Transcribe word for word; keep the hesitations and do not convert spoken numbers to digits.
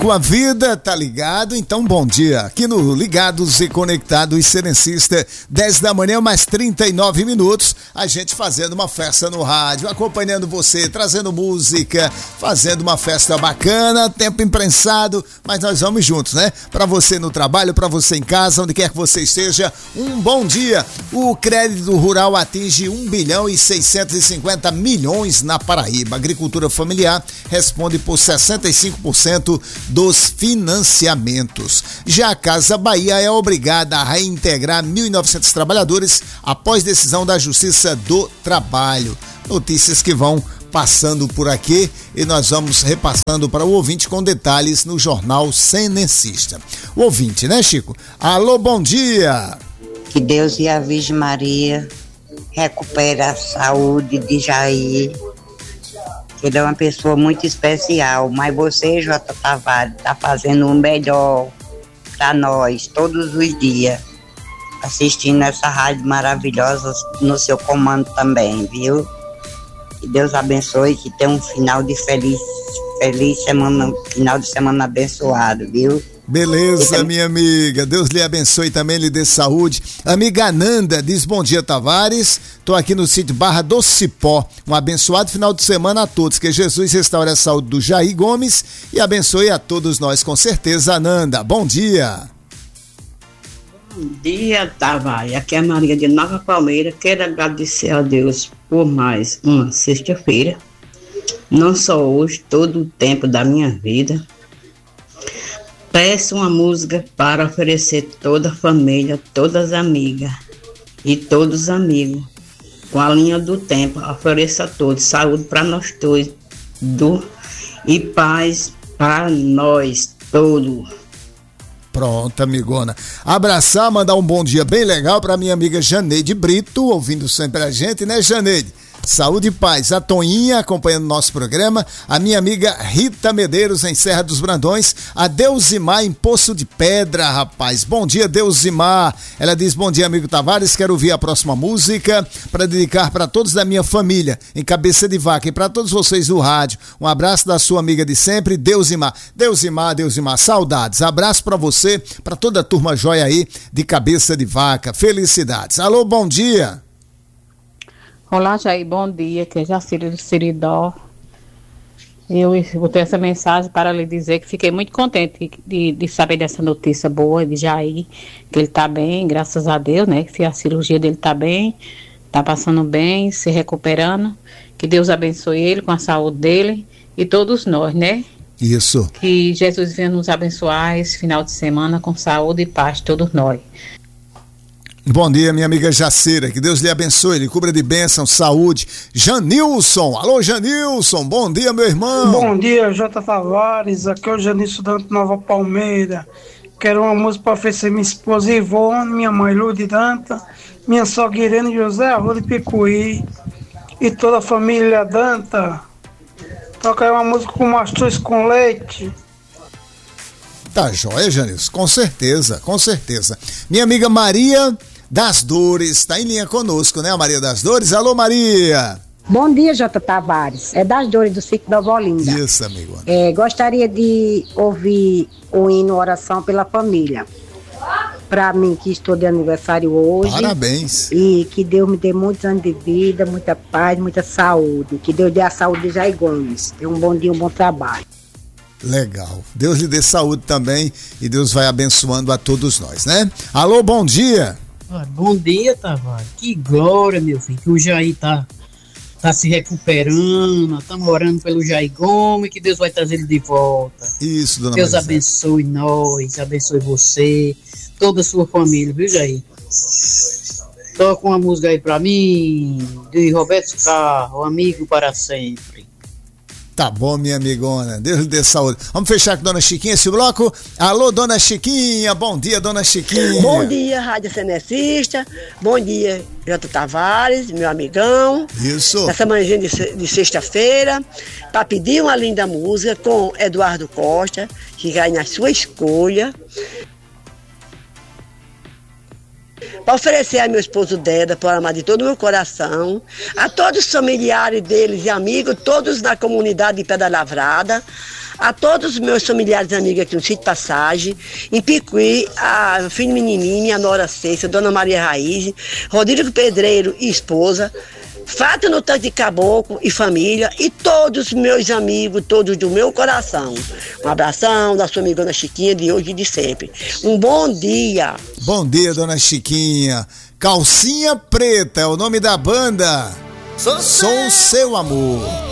com a vida, tá ligado? Então, bom dia. Aqui no Ligados e Conectados Serencista, dez da manhã, mais trinta e nove minutos, a gente fazendo uma festa no rádio, acompanhando você, trazendo música, fazendo uma festa bacana, tempo imprensado, mas nós vamos juntos, né? Pra você no trabalho, pra você em casa, onde quer que você esteja, um bom dia. O crédito rural atinge um bilhão e seiscentos e cinquenta milhões na Paraíba. A agricultura familiar responde por sessenta e cinco por cento dos financiamentos. Já a Casa Bahia é obrigada a reintegrar mil e novecentos trabalhadores após decisão da Justiça do Trabalho. Notícias que vão passando por aqui e nós vamos repassando para o ouvinte com detalhes no Jornal Senencista. O ouvinte, né, Chico? Alô, bom dia! Que Deus e a Virgem Maria recupere a saúde de Jair. Ele é uma pessoa muito especial, mas você, Jota Tavares, está fazendo o melhor para nós todos os dias, assistindo essa rádio maravilhosa no seu comando também, viu? Que Deus abençoe, que tenha um final de feliz, feliz semana, final de semana abençoado, viu? Beleza, também... minha amiga, Deus lhe abençoe e também lhe dê saúde. Amiga Ananda diz: bom dia, Tavares, tô aqui no sítio Barra do Cipó, um abençoado final de semana a todos, que Jesus restaure a saúde do Jair Gomes e abençoe a todos nós, com certeza, Ananda, bom dia. Bom dia, Tavares, aqui é a Maria de Nova Palmeira. Quero agradecer a Deus por mais uma sexta-feira, não só hoje, todo o tempo da minha vida. Peço uma música para oferecer toda a família, todas as amigas e todos os amigos. Com a linha do tempo, ofereço a todos saúde para nós todos do, e paz para nós todos. Pronto, amigona. Abraçar, mandar um bom dia bem legal para minha amiga Janeide Brito, ouvindo sempre a gente, né, Janeide? Saúde e paz. A Toninha acompanhando nosso programa, a minha amiga Rita Medeiros em Serra dos Brandões, a Deusimar em Poço de Pedra, rapaz. Bom dia, Deusimar. Ela diz: bom dia, amigo Tavares, quero ouvir a próxima música para dedicar para todos da minha família em Cabeça de Vaca e para todos vocês do rádio. Um abraço da sua amiga de sempre, Deusimar. Deusimar, Deusimar, saudades. Abraço para você, para toda a turma joia aí de Cabeça de Vaca. Felicidades. Alô, bom dia. Olá, Jair, bom dia, que é Jacília do Seridó. Eu botei essa mensagem para lhe dizer que fiquei muito contente de, de saber dessa notícia boa de Jair, que ele está bem, graças a Deus, né? Que a cirurgia dele está bem, está passando bem, se recuperando. Que Deus abençoe ele com a saúde dele e todos nós, né? Isso. Que Jesus venha nos abençoar esse final de semana com saúde e paz, todos nós. Bom dia, minha amiga Jacira, que Deus lhe abençoe, lhe cubra de bênção, saúde. Janilson, alô Janilson, bom dia, meu irmão. Bom dia, J. Tavares, aqui é o Janilson Dante Nova Palmeira. Quero uma música para oferecer minha esposa Ivone, minha mãe Lude Danta, minha sogra Irene José Arruda de Picuí e toda a família Danta. Toca aí uma música com mastruz com leite. Tá joia, Janilson, com certeza, com certeza. Minha amiga Maria das Dores, tá em linha conosco, né, a Maria das Dores? Alô, Maria! Bom dia, J. Tavares, é das Dores do Sítio Nova Olinda. Isso, amigo. É, gostaria de ouvir o hino Oração pela Família. Para mim, que estou de aniversário hoje. Parabéns. E que Deus me dê muitos anos de vida, muita paz, muita saúde. Que Deus dê a saúde de Jair Gomes. Tenha um bom dia, um bom trabalho. Legal. Deus lhe dê saúde também e Deus vai abençoando a todos nós, né? Alô, bom dia. Ah, bom dia, Tavares. Que glória, meu filho, que o Jair tá, tá se recuperando. Estamos orando pelo Jair Gomes, que Deus vai trazer ele de volta. Isso, dona Deus Marizete. abençoe nós, abençoe você, toda a sua família, viu, Jair? Toca uma música aí pra mim, de Roberto Carlos, Amigo para Sempre. Tá bom, minha amigona, Deus lhe dê saúde. Vamos fechar com Dona Chiquinha esse bloco. Alô, Dona Chiquinha, bom dia, Dona Chiquinha. Bom dia, Rádio Senencista. Bom dia, J. Tavares, meu amigão. Isso. Essa manhã de, de sexta-feira, para pedir uma linda música com Eduardo Costa, que cai na sua escolha. Para oferecer a meu esposo Deda, por amar de todo o meu coração, a todos os familiares deles e amigos, todos na comunidade de Pedra Lavrada, A todos os meus familiares e amigos aqui no Sítio Passagem, em Picuí, a filha menininha, minha nora Cência, Dona Maria Raiz, Rodrigo Pedreiro e esposa, Fata no Tanque de Caboclo e família, e todos os meus amigos, todos do meu coração. Um abração da sua amigona Chiquinha de hoje e de sempre. Um bom dia. Bom dia, Dona Chiquinha. Calcinha Preta é o nome da banda. Sou, Sou seu amor.